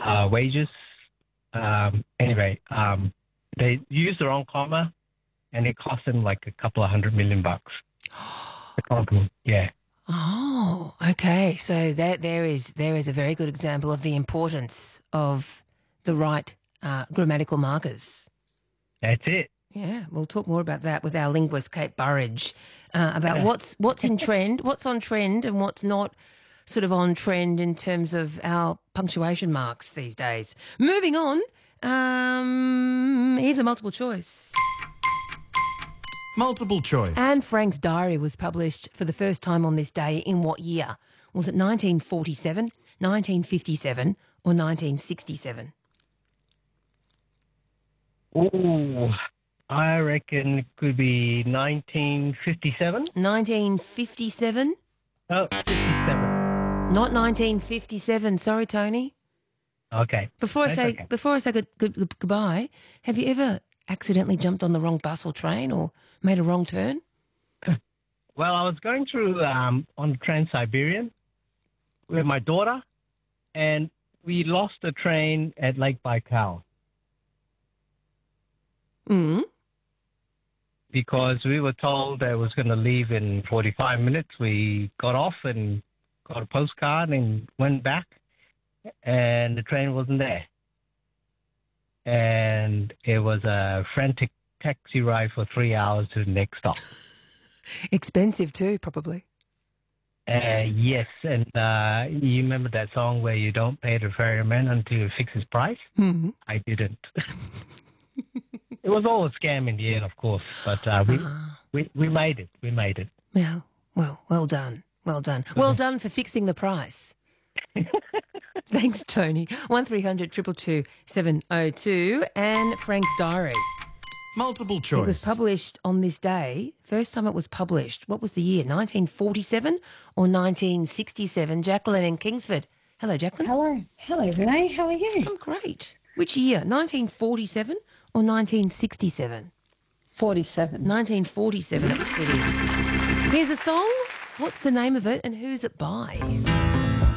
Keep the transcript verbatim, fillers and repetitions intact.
uh, wages. Um, anyway, um, they used the wrong comma, and it cost them like a couple of hundred million bucks. The company, yeah. Oh, okay. So that there is there is a very good example of the importance of the right uh, grammatical markers. That's it. Yeah, we'll talk more about that with our linguist Kate Burridge uh, about what's what's in trend, what's on trend, and what's not sort of on trend in terms of our punctuation marks these days. Moving on, um, here's a multiple choice. Multiple choice. Anne Frank's diary was published for the first time on this day in what year? Was it nineteen forty-seven, nineteen fifty-seven, or nineteen sixty-seven? Oh, I reckon it could be nineteen fifty-seven. nineteen fifty-seven? Oh, fifty-seven. Not nineteen fifty-seven. Sorry, Tony. Okay. Before I That's say okay. before I say good, good, good, goodbye, have you ever accidentally jumped on the wrong bus or train or made a wrong turn? Well, I was going through um, on Trans-Siberian with my daughter, and we lost a train at Lake Baikal. Mm. Because we were told that it was going to leave in forty-five minutes. We got off and got a postcard and went back, and the train wasn't there. And it was a frantic taxi ride for three hours to the next stop. Expensive too, probably. Uh, yes, and uh, you remember that song where you don't pay the ferryman until you fix his price? Mm-hmm. I didn't. It was all a scam in the end, of course, but uh, we, uh, we we made it. We made it. Yeah, well, well done. Well done. Well done for fixing the price. Thanks, Tony. one three hundred two two two seven oh two. Anne Frank's diary. Multiple choice. It was published on this day. First time it was published. What was the year? nineteen forty-seven or nineteen sixty-seven? Jacqueline in Kingsford. Hello, Jacqueline. Hello. Hello, Renee. How are you? I'm great. Which year? nineteen forty-seven or nineteen sixty-seven? forty-seven. nineteen forty-seven it is. Here's a song. What's the name of it and who's it by?